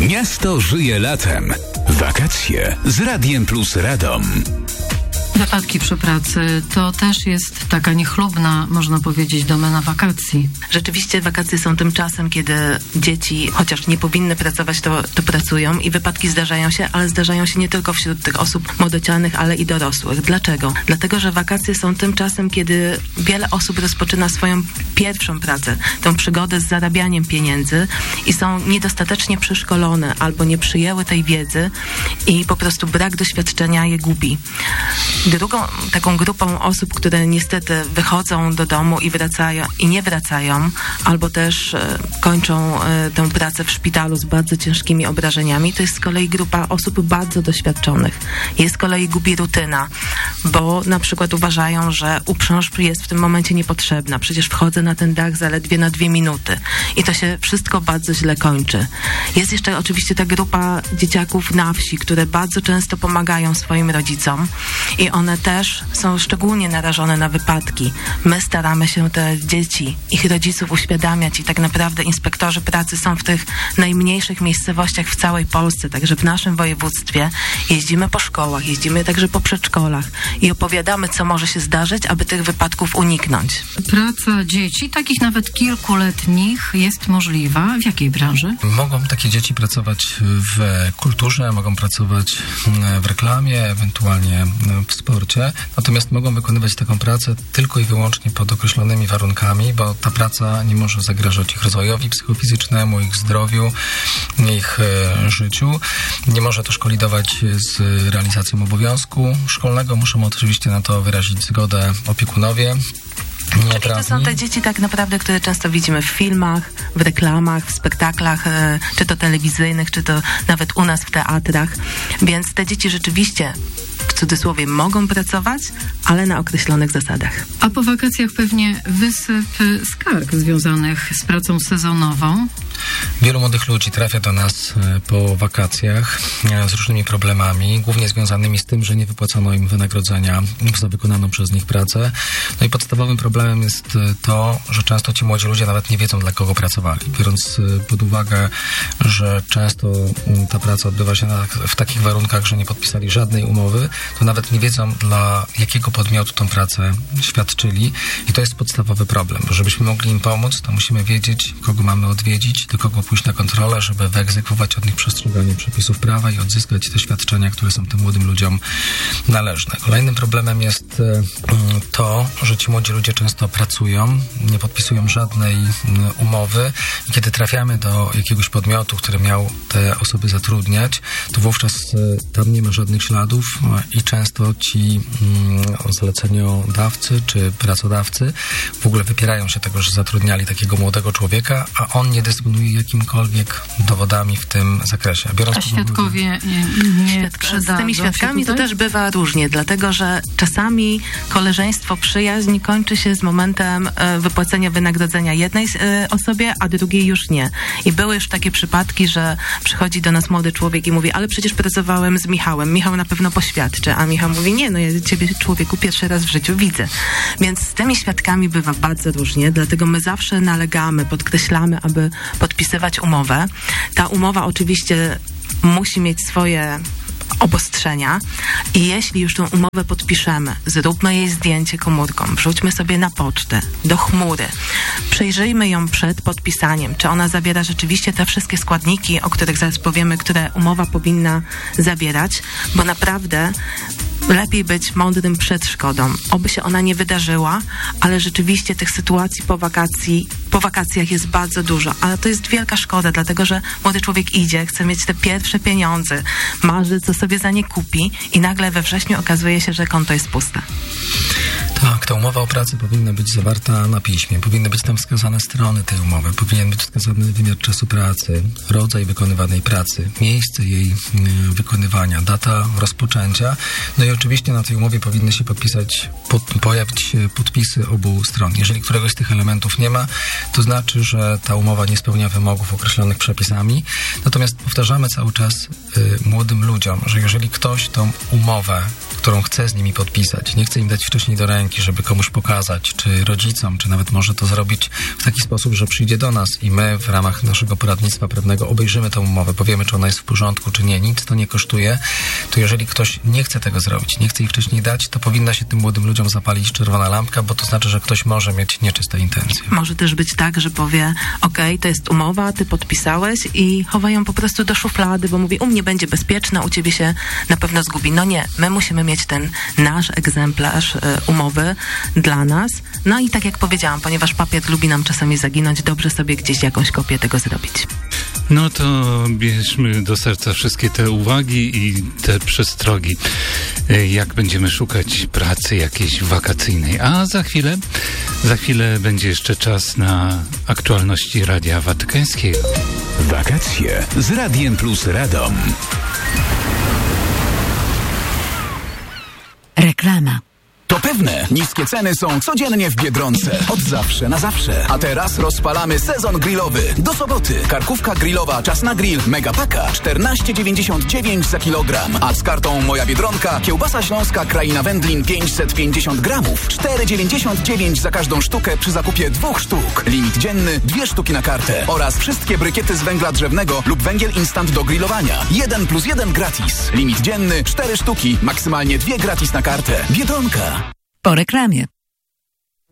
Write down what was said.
Miasto żyje latem. Wakacje z Radiem Plus Radom. Wypadki przy pracy to też jest taka niechlubna, można powiedzieć, domena wakacji. Rzeczywiście wakacje są tym czasem, kiedy dzieci, chociaż nie powinny pracować, to pracują i wypadki zdarzają się, ale zdarzają się nie tylko wśród tych osób młodocianych, ale i dorosłych. Dlaczego? Dlatego, że wakacje są tym czasem, kiedy wiele osób rozpoczyna swoją pierwszą pracę, tę przygodę z zarabianiem pieniędzy i są niedostatecznie przeszkolone albo nie przyjęły tej wiedzy i po prostu brak doświadczenia je gubi. Drugą taką grupą osób, które niestety wychodzą do domu i nie wracają, albo też kończą tę pracę w szpitalu z bardzo ciężkimi obrażeniami, to jest z kolei grupa osób bardzo doświadczonych. Jest z kolei gubi rutyna, bo na przykład uważają, że uprząż jest w tym momencie niepotrzebna. Przecież wchodzę na ten dach zaledwie na 2 minuty i to się wszystko bardzo źle kończy. Jest jeszcze oczywiście ta grupa dzieciaków na wsi, które bardzo często pomagają swoim rodzicom i one też są szczególnie narażone na wypadki. My staramy się te dzieci, ich rodziców uświadamiać i tak naprawdę inspektorzy pracy są w tych najmniejszych miejscowościach w całej Polsce, także w naszym województwie jeździmy po szkołach, jeździmy także po przedszkolach i opowiadamy, co może się zdarzyć, aby tych wypadków uniknąć. Praca dzieci, takich nawet kilkuletnich, jest możliwa. W jakiej branży? Mogą takie dzieci pracować w kulturze, mogą pracować w reklamie, ewentualnie w sporcie, natomiast mogą wykonywać taką pracę tylko i wyłącznie pod określonymi warunkami, bo ta praca nie może zagrażać ich rozwojowi psychofizycznemu, ich zdrowiu, ich życiu. Nie może też kolidować z realizacją obowiązku szkolnego. Muszą oczywiście na to wyrazić zgodę opiekunowie. Czyli to są te dzieci tak naprawdę, które często widzimy w filmach, w reklamach, w spektaklach, czy to telewizyjnych, czy to nawet u nas w teatrach. Więc te dzieci rzeczywiście, w cudzysłowie, mogą pracować, ale na określonych zasadach. A po wakacjach pewnie wysyp skarg związanych z pracą sezonową. Wielu młodych ludzi trafia do nas po wakacjach z różnymi problemami, głównie związanymi z tym, że nie wypłacono im wynagrodzenia za wykonaną przez nich pracę. No i podstawowym problemem jest to, że często ci młodzi ludzie nawet nie wiedzą, dla kogo pracowali. Biorąc pod uwagę, że często ta praca odbywa się w takich warunkach, że nie podpisali żadnej umowy, to nawet nie wiedzą, dla jakiego podmiotu tą pracę świadczyli. I to jest podstawowy problem. Żebyśmy mogli im pomóc, to musimy wiedzieć, kogo mamy odwiedzić, do kogo pójść na kontrolę, żeby wyegzekwować od nich przestrzeganie przepisów prawa i odzyskać te świadczenia, które są tym młodym ludziom należne. Kolejnym problemem jest to, że ci młodzi ludzie często pracują, nie podpisują żadnej umowy i kiedy trafiamy do jakiegoś podmiotu, który miał te osoby zatrudniać, to wówczas tam nie ma żadnych śladów i często ci zleceniodawcy czy pracodawcy w ogóle wypierają się tego, że zatrudniali takiego młodego człowieka, a on nie dysponuje jakimkolwiek dowodami w tym zakresie. A świadkowie nie przydadzą. Z tymi świadkami to też bywa różnie, dlatego że czasami koleżeństwo, przyjaźń kończy się z momentem wypłacenia wynagrodzenia jednej osobie, a drugiej już nie. I były już takie przypadki, że przychodzi do nas młody człowiek i mówi, ale przecież pracowałem z Michałem. Michał na pewno poświadczy, a Michał mówi, nie, no ja ciebie, człowieku, pierwszy raz w życiu widzę. Więc z tymi świadkami bywa bardzo różnie, dlatego my zawsze nalegamy, podkreślamy, aby podpisywać umowę. Ta umowa oczywiście musi mieć swoje obostrzenia i jeśli już tą umowę podpiszemy, zróbmy jej zdjęcie komórką, wrzućmy sobie na pocztę, do chmury, przejrzyjmy ją przed podpisaniem, czy ona zawiera rzeczywiście te wszystkie składniki, o których zaraz powiemy, które umowa powinna zawierać, bo naprawdę lepiej być mądrym przed szkodą. Oby się ona nie wydarzyła, ale rzeczywiście tych sytuacji po wakacjach jest bardzo dużo, ale to jest wielka szkoda, dlatego że młody człowiek idzie, chce mieć te pierwsze pieniądze, marzy, co sobie za nie kupi i nagle we wrześniu okazuje się, że konto jest puste. Tak, ta umowa o pracy powinna być zawarta na piśmie, powinny być tam wskazane strony tej umowy, powinien być wskazany wymiar czasu pracy, rodzaj wykonywanej pracy, miejsce jej wykonywania, data rozpoczęcia, no i oczywiście na tej umowie powinny się pojawić się podpisy obu stron. Jeżeli któregoś z tych elementów nie ma, to znaczy, że ta umowa nie spełnia wymogów określonych przepisami. Natomiast powtarzamy cały czas młodym ludziom, że jeżeli ktoś tą umowę, którą chcę z nimi podpisać. Nie chcę im dać wcześniej do ręki, żeby komuś pokazać, czy rodzicom, czy nawet może to zrobić w taki sposób, że przyjdzie do nas i my w ramach naszego poradnictwa prawnego obejrzymy tę umowę, powiemy, czy ona jest w porządku, czy nie. Nic to nie kosztuje. To jeżeli ktoś nie chce tego zrobić, nie chce ich wcześniej dać, to powinna się tym młodym ludziom zapalić czerwona lampka, bo to znaczy, że ktoś może mieć nieczyste intencje. Może też być tak, że powie, okej, to jest umowa, ty podpisałeś i chowa ją po prostu do szuflady, bo mówi, u mnie będzie bezpieczna, u ciebie się na pewno zgubi. No nie, my musimy mieć ten nasz egzemplarz umowy dla nas. No i tak jak powiedziałam, ponieważ papier lubi nam czasami zaginąć, dobrze sobie gdzieś jakąś kopię tego zrobić. No to bierzmy do serca wszystkie te uwagi i te przestrogi, jak będziemy szukać pracy jakiejś wakacyjnej. A za chwilę będzie jeszcze czas na aktualności Radia Watykańskiego. Wakacje z Radiem Plus Radom. Reklama. To pewne, niskie ceny są codziennie w Biedronce. Od zawsze na zawsze. A teraz rozpalamy sezon grillowy. Do soboty karkówka grillowa Czas na Grill Megapaka 14,99 za kilogram. A z kartą Moja Biedronka kiełbasa śląska Kraina Wędlin 550 gramów 4,99 za każdą sztukę przy zakupie 2 sztuk. Limit dzienny 2 sztuki na kartę. Oraz wszystkie brykiety z węgla drzewnego lub węgiel instant do grillowania. 1+1 gratis. Limit dzienny 4 sztuki, maksymalnie 2 gratis na kartę. Biedronka. Po reklamie.